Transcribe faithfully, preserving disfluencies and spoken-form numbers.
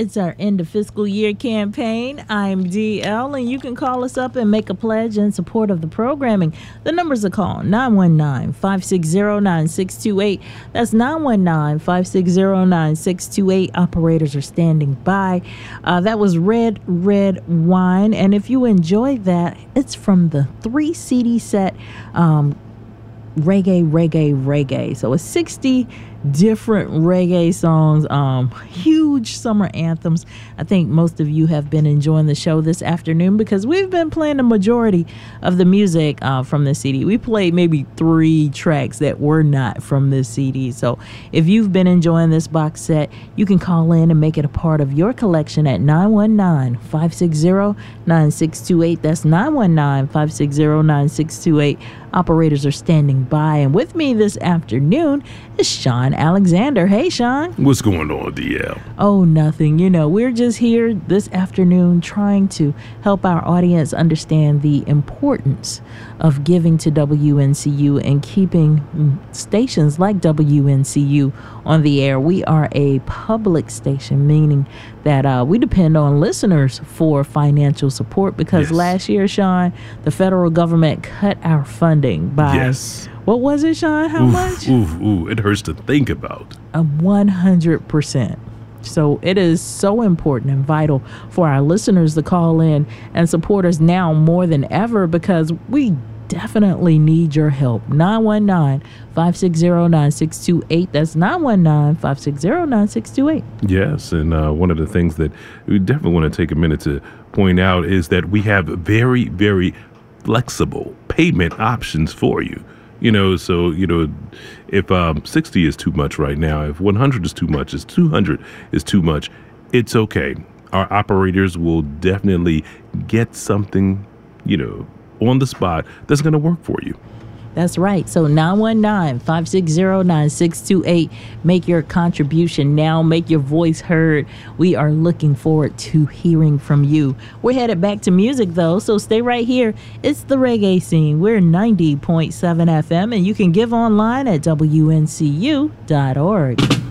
It's our end of fiscal year campaign. I'm D L, and you can call us up and make a pledge in support of the programming. The numbers to call, nine one nine, five six zero, nine six two eight. That's nine one nine, five six zero, nine six two eight. Operators are standing by. Uh, that was Red Red Wine, and if you enjoyed that, it's from the three C D set, um, Reggae, Reggae, Reggae. So it's sixty different reggae songs, um, huge summer anthems. I think most of you have been enjoying the show this afternoon because we've been playing the majority of the music uh, from the C D. We played maybe three tracks that were not from this C D. So if you've been enjoying this box set, you can call in and make it a part of your collection at nine one nine, five six zero, nine six two eight. That's nine one nine, five six zero, nine six two eight. Operators are standing by, and with me this afternoon is Sean Alexander. Hey, Sean. What's going on, D L? Oh, nothing. You know, we're just here this afternoon trying to help our audience understand the importance of giving to W N C U and keeping stations like W N C U on the air. We are a public station, meaning that uh, we depend on listeners for financial support because yes. last year, Sean, the federal government cut our funding by, yes. what was it, Sean? How oof, much? Ooh, ooh, it hurts to think about. A one hundred percent. So it is so important and vital for our listeners to call in and support us now more than ever because we definitely need your help. nine one nine, five six zero, nine six two eight. That's nine one nine, five six zero, nine six two eight. Yes, and uh, one of the things that we definitely want to take a minute to point out is that we have very, very flexible payment options for you. You know, so, you know, if um, sixty is too much right now, if one hundred is too much, if two hundred is too much, it's okay. Our operators will definitely get something, you know, on the spot that's going to work for you. That's right. So nine one nine, five six zero, nine six two eight. Make your contribution now. Make your voice heard. We are looking forward to hearing from you. We're headed back to music, though, so stay right here. It's the Reggae Scene. We're ninety point seven F M, and you can give online at W N C U dot org.